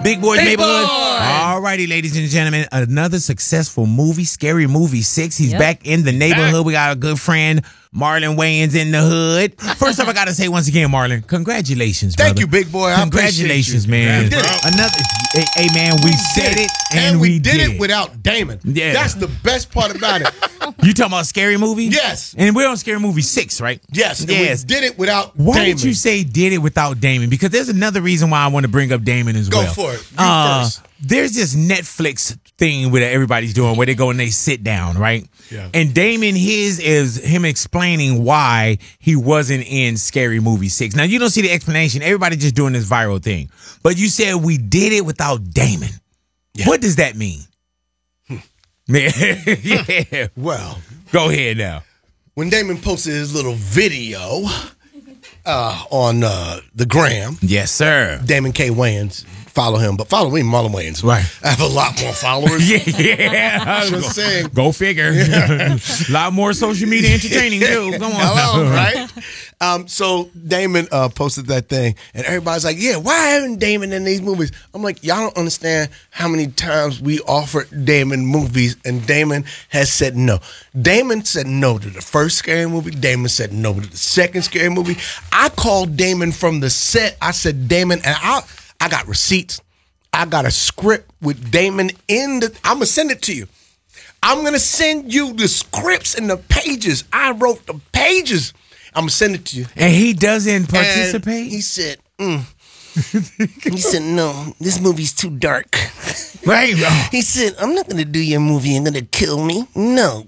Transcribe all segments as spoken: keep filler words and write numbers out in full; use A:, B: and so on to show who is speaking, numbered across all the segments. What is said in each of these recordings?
A: Big Boys
B: Big
A: Neighborhood.
B: Boy.
A: All righty, ladies and gentlemen, another successful movie, Scary Movie six. He's
C: Yep.
A: back in the neighborhood. We got a good friend, Marlon Wayans, in the hood. First off, I got to say once again, Marlon, congratulations, brother.
B: Thank you, Big Boy. I
A: Congratulations,
B: appreciate you.
A: man.
B: We did it.
A: Another, hey, hey, man, we, said it, and,
B: and we,
A: we
B: did,
A: did
B: it without Damon.
A: Yeah.
B: That's the best part about it.
A: You talking about Scary Movie?
B: Yes.
A: And we're on Scary Movie six, right?
B: Yes. and
A: Yes.
B: We did it without
A: Why
B: Damon.
A: did you say did it without Damon? Because there's another reason why I want to bring up Damon as
B: Go
A: well.
B: for it. You
A: Uh,
B: first.
A: There's this Netflix thing where everybody's doing where they go and they sit down, right?
B: Yeah.
A: And Damon, his is him explaining why he wasn't in Scary Movie six. Now, you don't see the explanation. Everybody just doing this viral thing. But you said we did it without Damon.
B: Yeah.
A: What does that mean? yeah.
B: Well,
A: Go ahead now.
B: when Damon posted his little video uh, on uh, the gram,
A: Yes, sir.
B: Damon K. Wayans, follow him, but follow me, Marlon Wayans.
A: Right.
B: I have a lot more followers.
A: Yeah, yeah.
B: Just saying.
A: Go figure. A lot more social media entertaining too. Come on.
B: Hello, right? Um, so Damon uh, posted that thing, and everybody's like, "Yeah, why haven't Damon in these movies?" I'm like, "Y'all don't understand how many times we offered Damon movies, and Damon has said no. Damon said no to the first Scary Movie. Damon said no to the second Scary Movie. I called Damon from the set. I said, Damon, and I, I got receipts. I got a script with Damon in the. I'm gonna send it to you. I'm gonna send you the scripts and the pages. I wrote the pages. I'm gonna send it to you."
A: And he doesn't
B: And
A: participate?
B: he said, mm. he said, "No, this movie's too dark."
A: Right.
B: He said, "I'm not gonna do your movie. You're gonna kill me." No.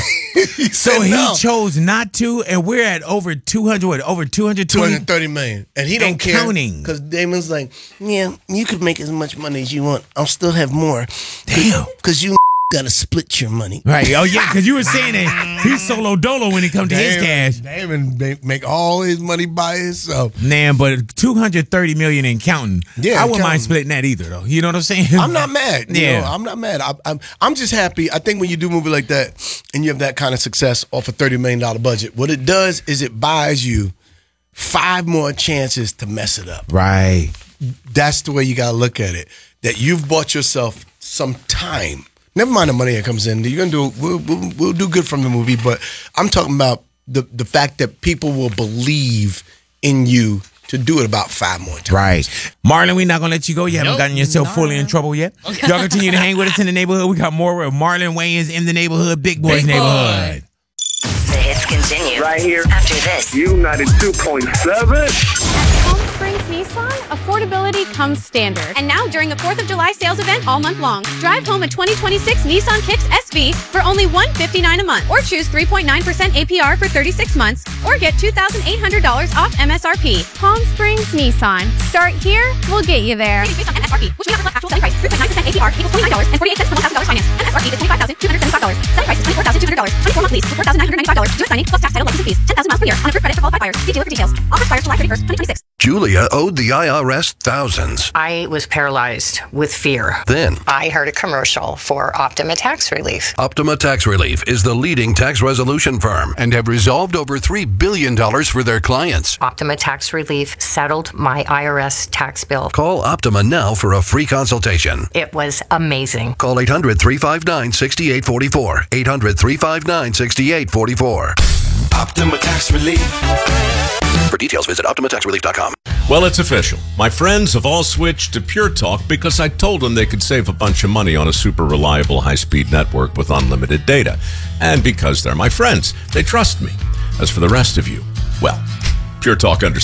B: he
A: So
B: said
A: he
B: no.
A: chose not to, and we're at over two hundred, what, over two hundred
B: two
A: twenty?
B: hundred thirty million, and he don't
A: And
B: care
A: counting.
B: because Damon's like, "Yeah, you could make as much money as you want. I'll still have more."
A: Damn.
B: Because you gotta split your money.
A: Right. Oh, yeah, because you were saying that he's solo dolo when it comes to his cash.
B: Damon make, make all his money by himself.
A: Man, but two hundred thirty million in counting.
B: Yeah,
A: I wouldn't
B: counting.
A: mind splitting that either, though. You know what I'm saying?
B: I'm not mad. You
A: Yeah.
B: know, I'm not mad. I, I'm I'm just happy. I think when you do a movie like that and you have that kind of success off a thirty million dollars budget, what it does is it buys you five more chances to mess it up.
A: Right.
B: That's the way you got to look at it. That you've bought yourself some time. Never mind the money that comes in. You're gonna do. We'll, we'll, we'll do good from the movie, but I'm talking about the the fact that people will believe in you to do it about five more times.
A: Right. Marlon, we're not going to let you go. You haven't
C: Nope.
A: gotten yourself
C: Nah.
A: fully in trouble yet. Y'all continue to hang with us in the neighborhood. We got more with Marlon Wayans in the neighborhood, Big Boys
C: Big Boy.
A: Neighborhood.
D: The hits continue
E: Right here.
D: after this.
E: U ninety-two point seven.
F: Palm Springs Nissan, affordability comes standard.
G: And now, during the fourth of July sales event all month long, drive home a twenty twenty-six Nissan Kicks S V for only one hundred fifty-nine dollars a month, or choose three point nine percent A P R for thirty-six months, or get two thousand eight hundred dollars off M S R P.
F: Palm Springs Nissan. Start here, we'll get you there.
G: Based on M S R P, which may not reflect actual selling price. three point nine percent A P R equals twenty-nine dollars and forty-eight cents per one thousand dollars finance. M S R P is twenty-five thousand two hundred seventy-five dollars. Selling price is twenty-four thousand two hundred dollars. twenty-four month lease with four thousand nine hundred ninety-five dollars. Do signing plus tax, title, license fees. ten thousand miles per year on approved credit for qualified buyers. See dealer for details. Offer expires July thirty-first, twenty twenty-six.
H: Julia owed the I R S thousands.
D: I was paralyzed with fear.
H: Then,
D: I heard a commercial for Optima Tax Relief.
H: Optima Tax Relief is the leading tax resolution firm and have resolved over three billion dollars for their clients.
D: Optima Tax Relief settled my I R S tax bill.
H: Call Optima now for a free consultation.
D: It was amazing.
H: Call eight hundred, three five nine, six eight four four. eight hundred, three five nine, six eight four four.
I: Optima Tax Relief.
H: For details, visit optima tax relief dot com.
J: Well, it's official. My friends have all switched to Pure Talk because I told them they could save a bunch of money on a super reliable high-speed network with unlimited data. And because they're my friends, they trust me. As for the rest of you, well, Pure Talk understands.